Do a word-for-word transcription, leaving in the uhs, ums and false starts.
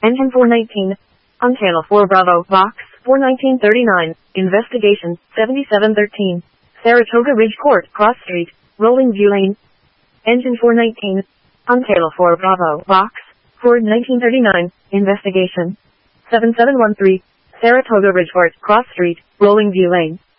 Engine four nineteen. Untail four Bravo, Box, four nineteen thirty-nine, Investigation, seventy-seven thirteen. Saratoga Ridge Court, Cross Street, Rolling View Lane. Engine four nineteen. Untail four Bravo, Box, four nineteen thirty-nine, Investigation, seven seven one three. Saratoga Ridge Court, Cross Street, Rolling View Lane.